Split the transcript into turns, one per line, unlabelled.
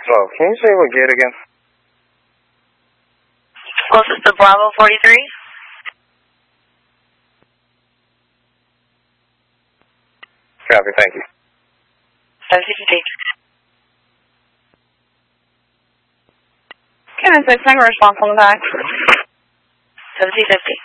Oh, can you say what gate again?
Closest to Bravo 43.
Copy, thank you.
1750.
Can I say single response on the back?
1750.